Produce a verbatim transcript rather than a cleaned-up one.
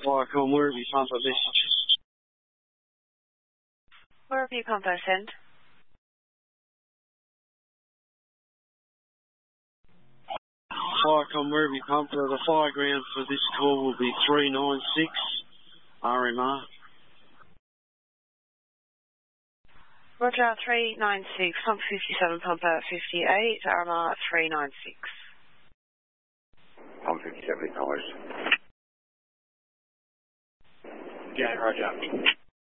Firecom, where have you pumped a message? Where have you pumped a send? Firecom, where have you pumped? The fire ground for this call will be three nine six R M R. Roger, three nine six, pump fifty-seven, pump out fifty-eight, R M R three nine six. Pump fifty-seven, acknowledged. Yeah, roger.